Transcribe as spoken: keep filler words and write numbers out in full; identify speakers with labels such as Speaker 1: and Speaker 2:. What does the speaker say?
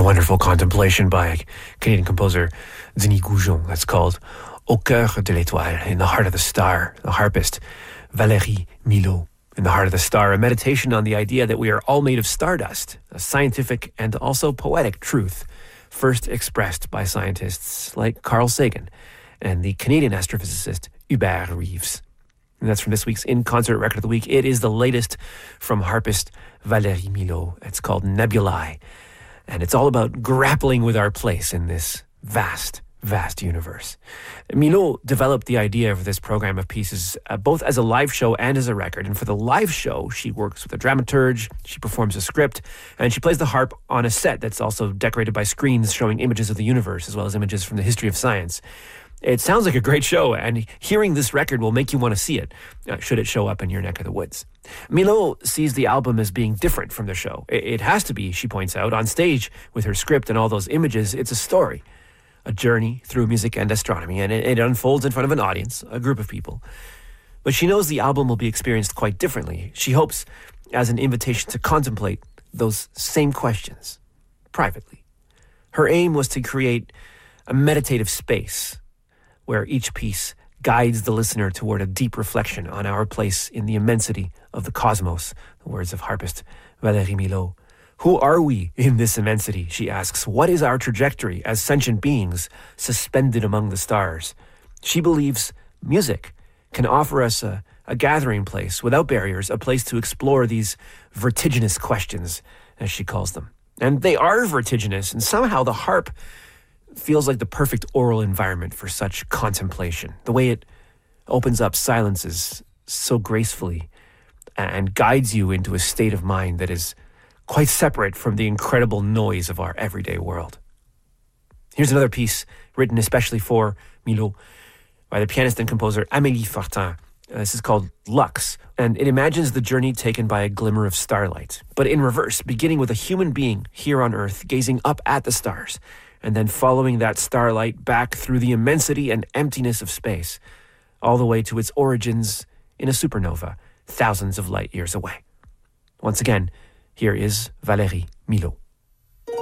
Speaker 1: wonderful contemplation by Canadian composer Denis Goujon. That's called Au cœur de l'étoile, in the heart of the star. The harpist Valérie Milhaud, in the heart of the star. A meditation on the idea that we are all made of stardust, a scientific and also poetic truth, first expressed by scientists like Carl Sagan and the Canadian astrophysicist Hubert Reeves. And that's from this week's In Concert Record of the Week. It is the latest from harpist Valérie Milhaud. It's called Nebulae. And it's all about grappling with our place in this vast, vast universe. Milhaud developed the idea for this program of pieces uh, both as a live show and as a record. And for the live show, she works with a dramaturge, she performs a script, and she plays the harp on a set that's also decorated by screens showing images of the universe as well as images from the history of science. It sounds like a great show, and hearing this record will make you want to see it, uh, should it show up in your neck of the woods. Milhaud sees the album as being different from the show. It, it has to be, she points out. On stage, with her script and all those images, it's a story, a journey through music and astronomy, and it, it unfolds in front of an audience, a group of people. But she knows the album will be experienced quite differently. She hopes as an invitation to contemplate those same questions, privately. Her aim was to create a meditative space where each piece guides the listener toward a deep reflection on our place in the immensity of the cosmos, the words of harpist Valérie Milhaud. Who are we in this immensity, she asks. What is our trajectory as sentient beings suspended among the stars? She believes music can offer us a, a gathering place without barriers, a place to explore these vertiginous questions, as she calls them. And they are vertiginous, and somehow the harp feels like the perfect oral environment for such contemplation. The way it opens up silences so gracefully and guides you into a state of mind that is quite separate from the incredible noise of our everyday world. Here's another piece written especially for Milhaud by the pianist and composer Amélie Fortin. Uh, this is called Lux, and it imagines the journey taken by a glimmer of starlight, but in reverse, beginning with a human being here on Earth gazing up at the stars, and then following that starlight back through the immensity and emptiness of space, all the way to its origins in a supernova thousands of light years away. Once again, here is Valérie Milhaud.